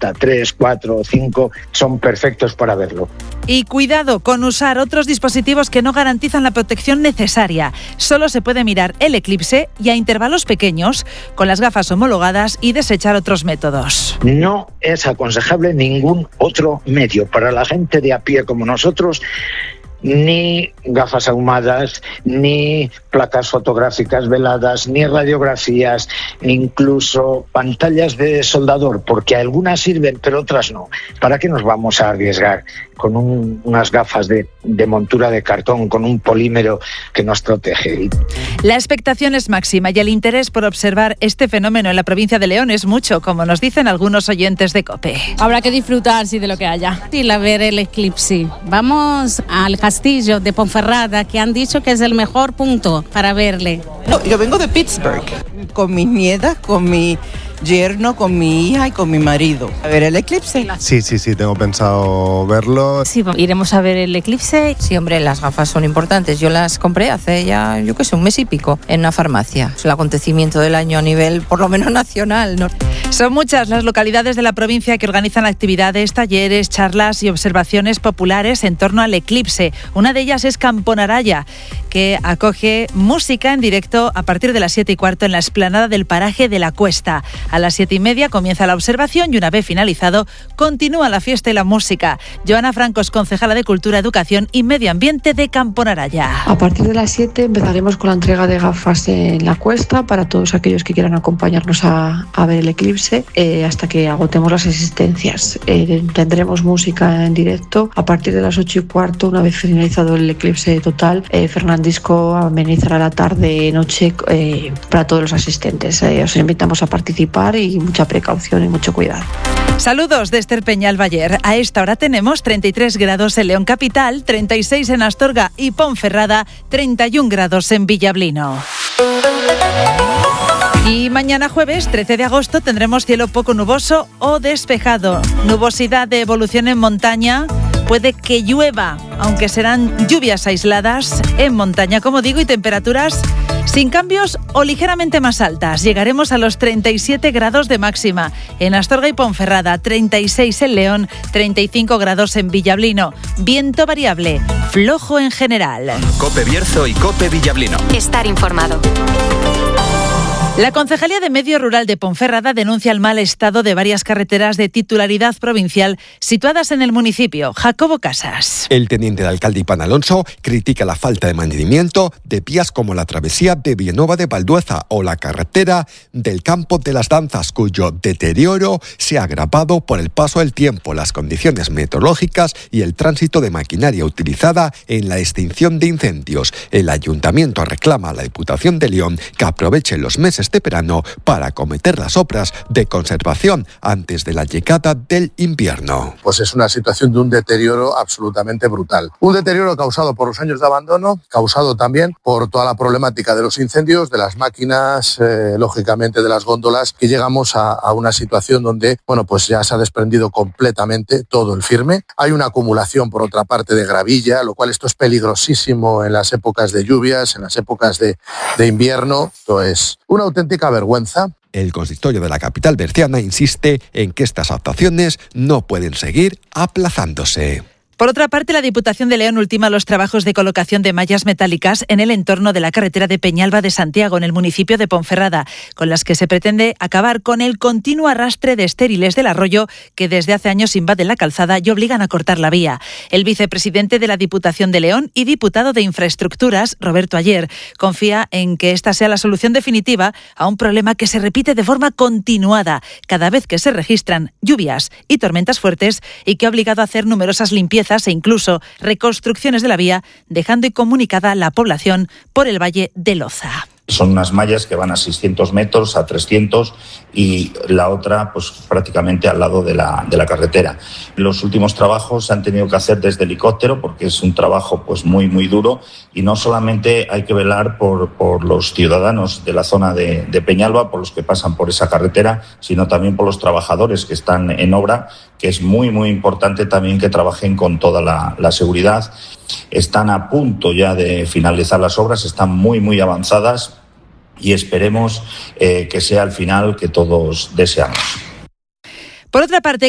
hasta 3, 4 o 5 son perfectos para verlo. Y cuidado con usar otros dispositivos que no garantizan la protección necesaria. Solo se puede mirar el eclipse y a intervalos pequeños con las gafas homologadas y desechar otros métodos. No es aconsejable ningún otro medio para la gente de a pie como nosotros. Ni gafas ahumadas, ni placas fotográficas veladas, ni radiografías, ni incluso pantallas de soldador, porque algunas sirven pero otras no. ¿Para qué nos vamos a arriesgar con unas gafas de montura de cartón, con un polímero que nos protege? La expectación es máxima y el interés por observar este fenómeno en la provincia de León es mucho, como nos dicen algunos oyentes de COPE. Habrá que disfrutar, sí, de lo que haya. Y a ver el eclipse. Vamos al castillo de Ponferrada, que han dicho que es el mejor punto para verle. Yo vengo de Pittsburgh, con mis nietas, con mi yerno, con mi hija y con mi marido. A ver el eclipse. Sí, tengo pensado verlo. Sí, iremos a ver el eclipse. Sí, hombre, las gafas son importantes. Yo las compré hace ya, un mes y pico en una farmacia. Es el acontecimiento del año a nivel, por lo menos nacional, ¿no? Son muchas las localidades de la provincia que organizan actividades, talleres, charlas y observaciones populares en torno al eclipse. Una de ellas es Camponaraya, que acoge música en directo a partir de las 7:15 en la explanada del paraje de la Cuesta. A las 7:30 comienza la observación y una vez finalizado continúa la fiesta y la música. Joana Franco es concejala de Cultura, Educación y Medio Ambiente de Camponaraya. A partir de las 7 empezaremos con la entrega de gafas en la Cuesta para todos aquellos que quieran acompañarnos a ver el eclipse hasta que agotemos las asistencias. Tendremos música en directo a partir de las 8:15, una vez finalizado el eclipse total. Fernandisco amenizará la tarde-noche para todos los asistentes. Os invitamos a participar y mucha precaución y mucho cuidado. Saludos de Esther Peñalbayer. A esta hora tenemos 33 grados en León Capital, 36 en Astorga y Ponferrada, 31 grados en Villablino. Y mañana jueves, 13 de agosto, tendremos cielo poco nuboso o despejado. Nubosidad de evolución en montaña. Puede que llueva, aunque serán lluvias aisladas en montaña, como digo, y temperaturas sin cambios o ligeramente más altas. Llegaremos a los 37 grados de máxima en Astorga y Ponferrada, 36 en León, 35 grados en Villablino. Viento variable, flojo en general. COPE Bierzo y COPE Villablino. Estar informado. La Concejalía de Medio Rural de Ponferrada denuncia el mal estado de varias carreteras de titularidad provincial situadas en el municipio. Jacobo Casas. El teniente de alcalde Iván Alonso critica la falta de mantenimiento de vías como la travesía de Villanueva de Valdueza o la carretera del Campo de las Danzas, cuyo deterioro se ha agravado por el paso del tiempo, las condiciones meteorológicas y el tránsito de maquinaria utilizada en la extinción de incendios. El ayuntamiento reclama a la Diputación de León que aproveche los meses de verano para acometer las obras de conservación antes de la llegada del invierno. Pues es una situación de un deterioro absolutamente brutal. Un deterioro causado por los años de abandono, causado también por toda la problemática de los incendios, de las máquinas, lógicamente de las góndolas, que llegamos a una situación donde, pues ya se ha desprendido completamente todo el firme. Hay una acumulación, por otra parte, de gravilla, lo cual esto es peligrosísimo en las épocas de lluvias, en las épocas de invierno. Esto es una auténtica vergüenza. El consistorio de la capital berciana insiste en que estas actuaciones no pueden seguir aplazándose. Por otra parte, la Diputación de León ultima los trabajos de colocación de mallas metálicas en el entorno de la carretera de Peñalba de Santiago, en el municipio de Ponferrada, con las que se pretende acabar con el continuo arrastre de estériles del arroyo que desde hace años invaden la calzada y obligan a cortar la vía. El vicepresidente de la Diputación de León y diputado de Infraestructuras, Roberto Ayer, confía en que esta sea la solución definitiva a un problema que se repite de forma continuada cada vez que se registran lluvias y tormentas fuertes y que ha obligado a hacer numerosas limpiezas e incluso reconstrucciones de la vía, dejando incomunicada la población por el Valle de Loza. Son unas mallas que van a 600 metros, a 300 y la otra pues prácticamente al lado de la carretera. Los últimos trabajos se han tenido que hacer desde helicóptero porque es un trabajo pues muy duro y no solamente hay que velar por los ciudadanos de la zona de Peñalba, por los que pasan por esa carretera, sino también por los trabajadores que están en obra, que es muy importante también que trabajen con toda la seguridad. Están a punto ya de finalizar las obras, están muy avanzadas y esperemos que sea el final que todos deseamos. Por otra parte,